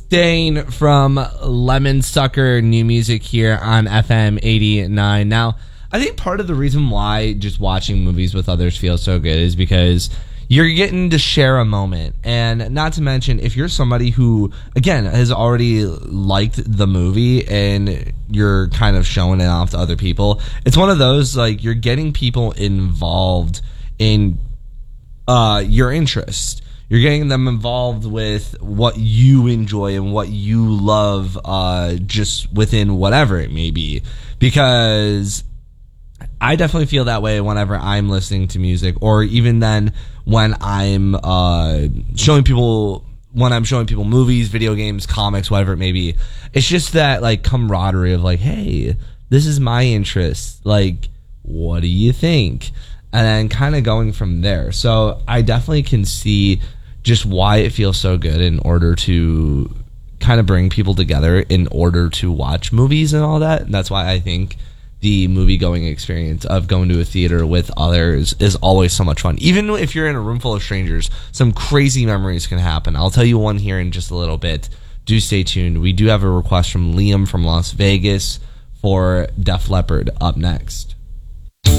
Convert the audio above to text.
Dane from Lemon Sucker New Music here on FM 89. Now, I think part of the reason why just watching movies with others feels so good is because you're getting to share a moment. And not to mention, if you're somebody who, again, has already liked the movie and you're kind of showing it off to other people, it's one of those, like, you're getting people involved in your interest. You're getting them involved with what you enjoy and what you love, just within whatever it may be. Because I definitely feel that way whenever I'm listening to music, or even then when I'm showing people movies, video games, comics, whatever it may be. It's just that, like, camaraderie of, like, hey, this is my interest. Like, what do you think? And then kind of going from there. So I definitely can see just why it feels so good in order to kind of bring people together in order to watch movies and all that. And that's why I think the movie-going experience of going to a theater with others is always so much fun. Even if you're in a room full of strangers, some crazy memories can happen. I'll tell you one here in just a little bit. Do stay tuned. We do have a request from Liam from Las Vegas for Def Leppard up next.